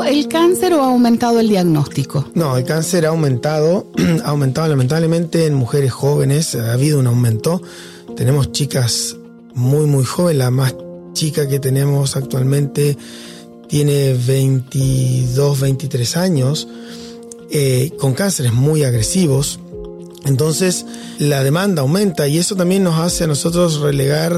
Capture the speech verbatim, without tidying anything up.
aumentado el cáncer o ha aumentado el diagnóstico? No, el cáncer ha aumentado, ha aumentado lamentablemente en mujeres jóvenes, ha habido un aumento. Tenemos chicas muy, muy jóvenes, la más chica que tenemos actualmente tiene veintidós, veintitrés años, eh, con cánceres muy agresivos. Entonces la demanda aumenta y eso también nos hace a nosotros relegar